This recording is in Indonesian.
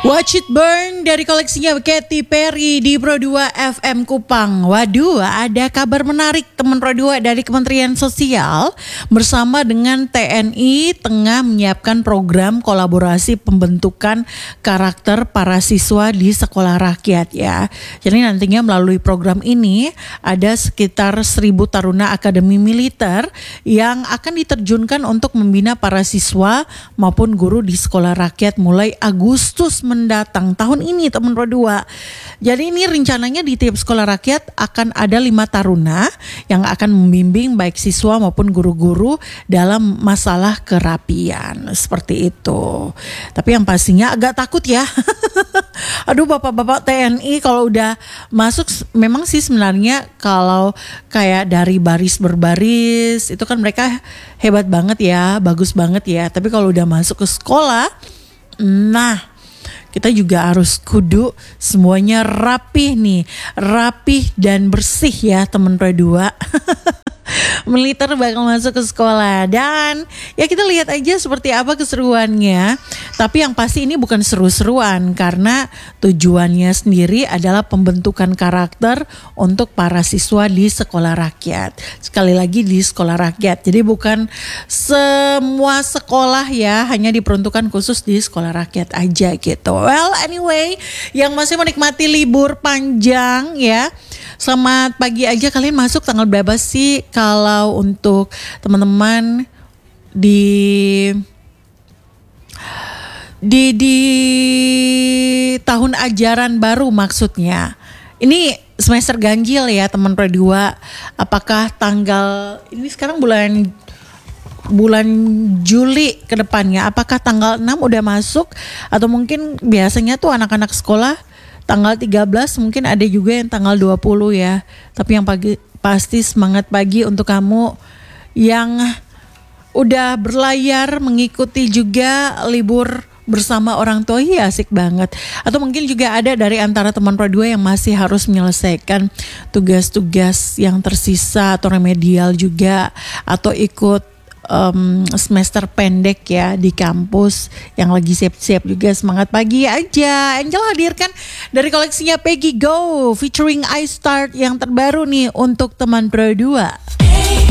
Watch It Burn dari koleksinya Katy Perry di Pro 2 FM Kupang. Waduh, ada kabar menarik teman Pro 2 dari Kementerian Sosial bersama dengan TNI tengah menyiapkan program kolaborasi pembentukan karakter para siswa di sekolah rakyat ya. Jadi nantinya melalui program ini ada sekitar 1.000 taruna akademi militer yang akan diterjunkan untuk membina para siswa maupun guru di sekolah rakyat mulai Agustus mendatang tahun ini teman Pro 2. Jadi ini rencananya di tiap sekolah rakyat akan ada 5 taruna yang akan membimbing baik siswa maupun guru-guru dalam masalah kerapian seperti itu. Tapi yang pastinya agak takut ya. Aduh bapak-bapak TNI kalau udah masuk memang sih sebenarnya kalau kayak dari baris berbaris itu kan mereka hebat banget ya, bagus banget ya. Tapi kalau udah masuk ke sekolah, nah kita juga harus kudu semuanya rapih nih, rapih dan bersih ya teman Pro 2. Militer bakal masuk ke sekolah dan ya kita lihat aja seperti apa keseruannya. Tapi yang pasti ini bukan seru-seruan karena tujuannya sendiri adalah pembentukan karakter untuk para siswa di sekolah rakyat. Sekali lagi di sekolah rakyat. Jadi bukan semua sekolah ya, hanya diperuntukkan khusus di sekolah rakyat aja gitu. Well anyway, yang masih menikmati libur panjang ya, selamat pagi aja. Kalian masuk tanggal berapa sih kalau untuk teman-teman di tahun ajaran baru maksudnya. Ini semester ganjil ya teman Pro 2. Apakah tanggal ini sekarang bulan Juli ke depannya, apakah tanggal 6 udah masuk atau mungkin biasanya tuh anak-anak sekolah tanggal 13, mungkin ada juga yang tanggal 20 ya. Tapi yang pasti semangat pagi untuk kamu yang udah berlayar mengikuti juga libur bersama orang tua, ya asik banget. Atau mungkin juga ada dari antara teman Pro 2 yang masih harus menyelesaikan tugas-tugas yang tersisa atau remedial juga, atau ikut semester pendek ya di kampus yang lagi siap-siap juga. Semangat pagi aja. Angel hadirkan dari koleksinya Peggy Go featuring I Start yang terbaru nih untuk teman Pro 2.